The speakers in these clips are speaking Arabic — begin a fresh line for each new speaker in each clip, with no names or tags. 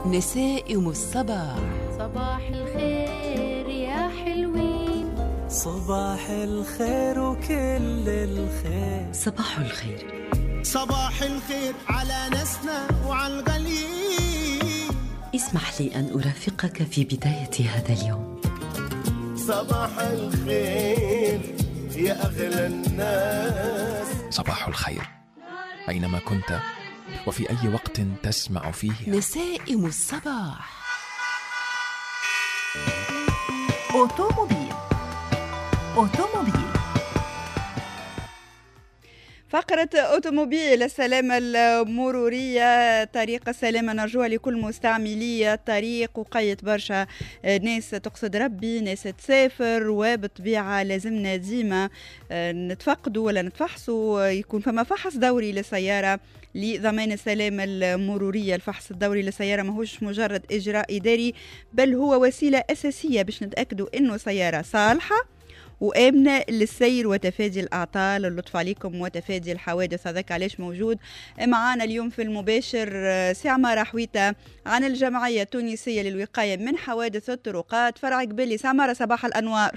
نسائم الصباح.
صباح الخير يا حلوين،
صباح الخير وكل الخير.
صباح الخير،
صباح الخير على ناسنا وعلى الغاليين.
اسمح لي أن أرافقك في بداية هذا اليوم.
صباح الخير يا أغلى الناس.
صباح الخير أينما كنت وفي أي وقت تسمع فيه
نسائم الصباح.
أوتوموبيل فقرة أوتوموبيل، السلامة المرورية، طريق السلامة نرجوها لكل مستعملي الطريق. وقيت برشا ناس تقصد ربي، ناس تسافر، وبالطبيعة لازمنا ديما نتفقدوا ولا نتفحصوا، يكون فما فحص دوري للسيارة لضمان السلامة المرورية. الفحص الدوري للسيارة ماهوش مجرد إجراء إداري، بل هو وسيلة أساسية باش نتأكدوا إنه سيارة صالحة وآمنة للسير وتفادي الأعطال. اللطف عليكم وتفادي الحوادث. هذاك علاش موجود معانا اليوم في المباشر سي عمارة حويتة عن الجمعية التونسية للوقاية من حوادث الطرقات فرع قبلي. سي عمارة، صباح الأنوار.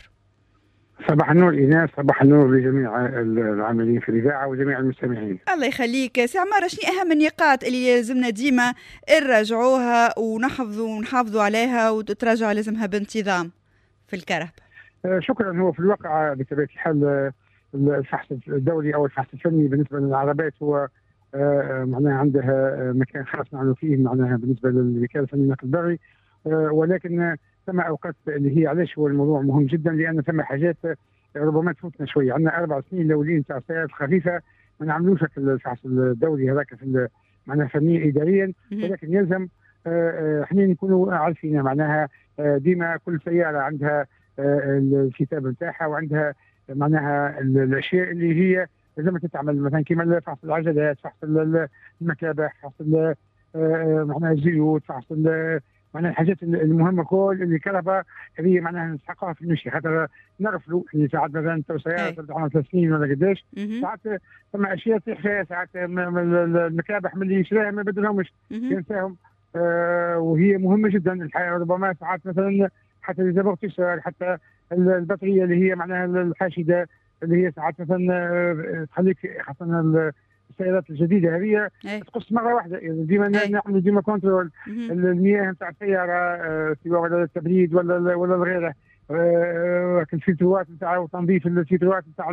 صباح النور إيناس، صباح النور لجميع العاملين في الإذاعة وجميع المستمعين.
الله يخليك. سي عمارة، شنو أهم النقاط اللي لازمنا ديما نراجعوها ونحافظوا عليها وتتراجع لازمها بانتظام في الكرهبة؟
شكرا. هو في الواقع بطبيعة الحال الفحص الدوري أو الفحص الفني بالنسبة للعربات هو معناها عندها مكان خاص نعملوا فيه معناها بالنسبة للوكالة الفنية للنقل البري، ولكن ثم أوقات اللي هي علاش هو الموضوع مهم جدا، لأن ثم حاجات ربما تفوتنا شوية. عندنا 4 سنين الأولين تاع السيارات الخفيفة ما نعملوش الفحص الدوري هذاك في معناها فنيا إداريا، ولكن يلزم احنا نكونوا عارفين معناها ديما كل سيارة عندها الكتاب نتاعها وعندها معناها الاشياء اللي هي لازم تتعمل، مثلا كيما فحص العجلات، فحص المكابح، فحص معناها الزيوت، فحص معناها الحاجات المهمه كل اللي كهرباء هذه معناها نسحقها في المشي، خاطر نغفلوا يعني ساعات مثلا تو سياره تبدا 3 سنين ولا قداش، ساعات ثم اشياء تطيح فيها، ساعات المكابح من اللي يشراها ما بدلهمش ينساهم، وهي مهمه جدا. ربما ساعات مثلا حتى الزامورتيسور، حتى البطاريه اللي هي معناها الحاشده اللي هي ساعات مثلا تخليك خاصه السيارات الجديده هذه تقص مره واحده، يعني ديما نعمل ديما كنترول المياه نتاع السياره سواء ولا التبريد ولا غيره، الفلتروات نتاع وتنظيف الفلتروات نتاع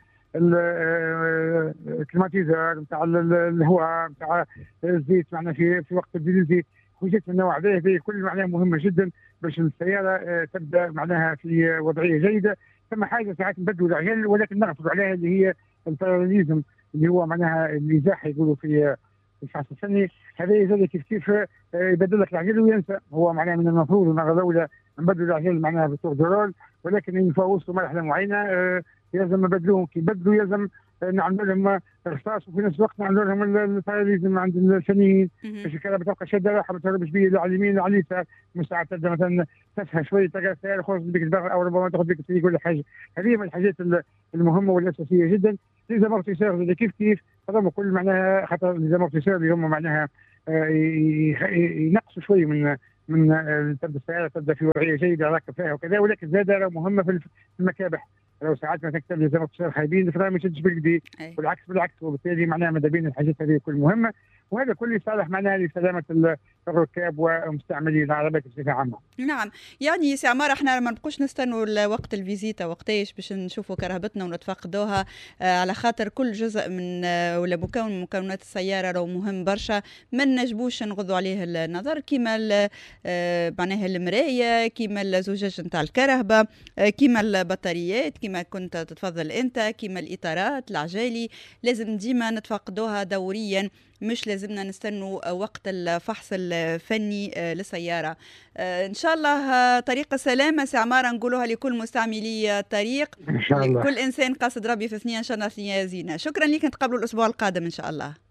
الكليماتيزور نتاع الهواء نتاع الزيت معناها في وقت تبديل الزيت، حاجات من النوع هذا كل معناها مهمه جدا باش السياره تبدا معناها في وضعيه جيده. ثم حاجه ساعات نبدلوا العجل ولكن نغفلوا عليها اللي هي الباراليزم اللي هو معناها الازاحه يقولوا في الفحص الفني، هذا يزال كيف يبدل لك العجل وينسى. هو معناها من المفروض المره الاولى نبدلوا العجل معناها بالتور درول، ولكن يفوزوا مرحله معينه يلزم نبدلوهم، كي يبدلوا يلزم نعمل لهم رصاص، وفي نفس الوقت نعمل لهم الباراليزم عند الفنيين باش الكهرباء تبقى شاده روحها ما تهربش بيه لا على اليمين لا على اليسار، ساعات تبدا مثلا تفهى شويه تلقى السياره خرج بك البغل او ربما تاخذ بك الطريق ولا حاجه. هذه من الحاجات المهمه والاساسيه جدا. الزامورتيسور اللي كيف هذا كل معناها، خاطر الزامورتيسور اللي هم معناها ينقصوا شويه من تبدا السياره تبدا في وضعيه جيده راكب فيها وكذا، ولكن زاده مهمه في المكابح. لو ساعات مثلا تكتب لي زامورتيسور خايبين الفرامل ما تشدش بالكدي، بالعكس، وبالتالي معناها ماذا بين الحاجات هذه كل مهمه، وهذا كله يصالح معناها لسلامه الركاب ومستعملي العربات بصفه عامه.
نعم، يعني سي عمارة احنا ما نبقوش نستنوا وقت الفيزيتا وقتاش باش نشوفوا كرهبتنا ونتفقدوها، على خاطر كل جزء من ولا مكون من مكونات السياره راهو مهم برشا، ما نجبوش نغضوا عليه النظر، كيما معناها المرايه، كيما الزجاج نتاع الكرهبه، كيما البطاريات كيما كنت تتفضل انت، كيما الاطارات العجالي، لازم ديما نتفقدوها دوريا، مش لازمنا نستنوا وقت الفحص الفني للسيارة. إن شاء الله طريق السلامة سي عمارة نقولوها لكل مستعملي الطريق، إن شاء الله. كل إنسان قاصد ربي في ثنية إن شاء الله ثنية زينة. شكرا لك، نتقابلوا الأسبوع القادم إن شاء الله.